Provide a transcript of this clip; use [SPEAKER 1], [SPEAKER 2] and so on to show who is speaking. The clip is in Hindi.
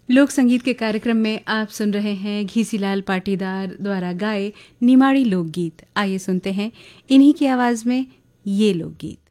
[SPEAKER 1] लोक संगीत के कार्यक्रम में आप सुन रहे हैं घीसीलाल पाटीदार द्वारा गाए निमाड़ी लोकगीत। आइए सुनते हैं इन्हीं की आवाज में ये लोकगीत।